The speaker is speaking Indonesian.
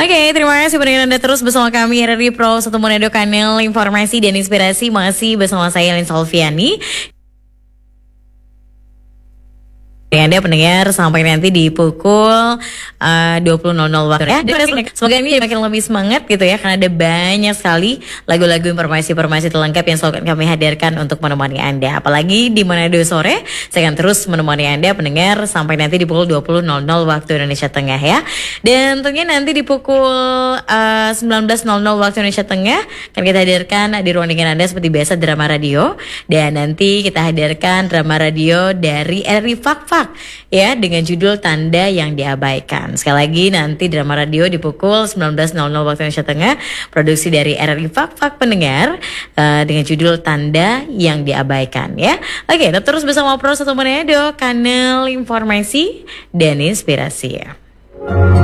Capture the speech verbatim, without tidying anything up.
Oke, terima kasih pendengar Anda terus bersama kami R R I Pro satu Manado, kanal informasi dan inspirasi. Masih bersama saya Lin Solviani. Anda pendengar sampai nanti di pukul uh, dua puluh nol nol waktu ya. Semoga ini makin lebih semangat gitu ya, karena ada banyak sekali lagu-lagu informasi-informasi terlengkap yang selalu kami hadirkan untuk menemani Anda. Apalagi di Manado sore, saya akan terus menemani Anda pendengar sampai nanti di pukul dua puluh nol nol waktu Indonesia Tengah ya. Dan tentunya nanti di pukul uh, sembilan belas nol nol waktu Indonesia Tengah akan kita hadirkan di ruang dengan Anda seperti biasa drama radio. Dan nanti kita hadirkan drama radio dari R R I Fak-Fak ya, dengan judul Tanda yang Diabaikan. Sekali lagi nanti drama radio di pukul sembilan belas nol nol waktu Indonesia Tengah, produksi dari R R I Fak-Fak pendengar, uh, dengan judul Tanda yang Diabaikan ya. Oke, tetap terus bersama Pro satu Manado, kanal informasi dan inspirasi ya.